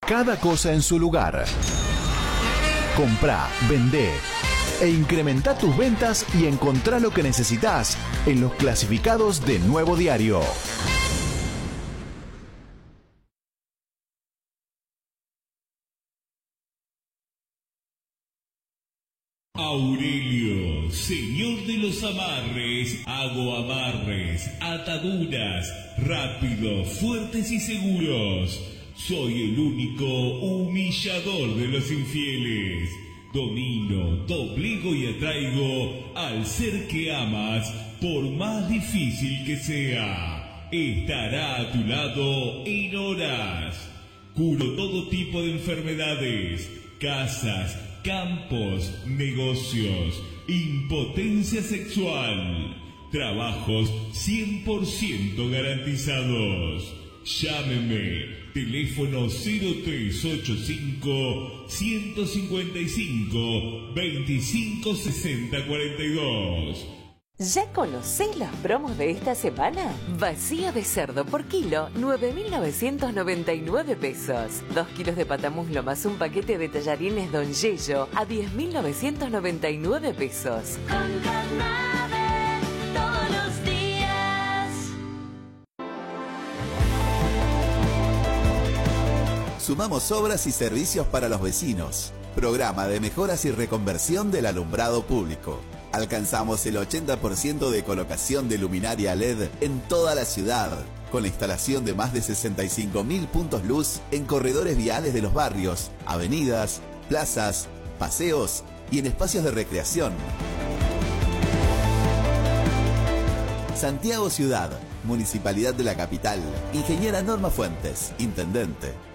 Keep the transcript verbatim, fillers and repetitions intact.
cada cosa en su lugar. Comprá, vendé e incrementa tus ventas y encontrá lo que necesitas en los clasificados de Nuevo Diario. Aurelio, señor de los amarres, hago amarres, ataduras, rápidos, fuertes y seguros. Soy el único humillador de los infieles. Domino, dobligo y atraigo al ser que amas, por más difícil que sea. Estará a tu lado en horas. Curo todo tipo de enfermedades, casas, campos, negocios, impotencia sexual, trabajos cien por ciento garantizados. Llámeme, teléfono cero tres ocho cinco, uno cinco cinco, veinticinco sesenta cuarenta y dos. ¿Ya conocés los promos de esta semana? Vacío de cerdo por kilo, nueve mil novecientos noventa y nueve pesos. Dos kilos de patamuslo más un paquete de tallarines Don Yello a diez mil novecientos noventa y nueve pesos. Con Carnave, todos los días. Sumamos obras y servicios para los vecinos. Programa de mejoras y reconversión del alumbrado público. Alcanzamos el ochenta por ciento de colocación de luminaria L E D en toda la ciudad, con la instalación de más de sesenta y cinco mil puntos luz en corredores viales de los barrios, avenidas, plazas, paseos y en espacios de recreación. Santiago Ciudad, Municipalidad de la Capital, Ingeniera Norma Fuentes, Intendente.